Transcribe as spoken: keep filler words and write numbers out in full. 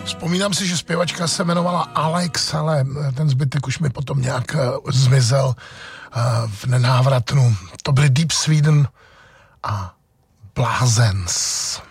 Vzpomínám si, že zpěvačka se jmenovala Alex, ale ten zbytek už mi potom nějak zmizel v nenávratnu. To byly Deep Sweden a Blázens.